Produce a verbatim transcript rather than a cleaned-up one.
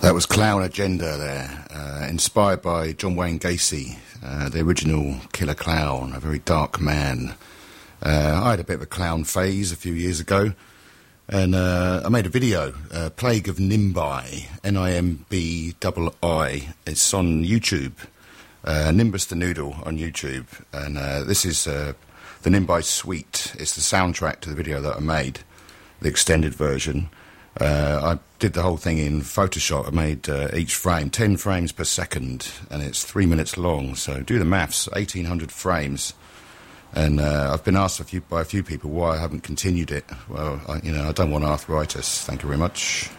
That was Clown Agenda there, uh, inspired by John Wayne Gacy, uh, the original Killer Clown, a very dark man. Uh, I had a bit of a clown phase a few years ago, and uh, I made a video, uh, Plague of Nimbi, N I M B I I. It's on YouTube, uh, Nimbus the Noodle on YouTube, and uh, this is uh, the Nimbi Suite. It's the soundtrack to the video that I made, the extended version. Uh, I did the whole thing in Photoshop. I made uh, each frame ten frames per second, and it's three minutes long. So do the maths, eighteen hundred frames. And uh, I've been asked a few, by a few people why I haven't continued it. Well, I, you know, I don't want arthritis. Thank you very much.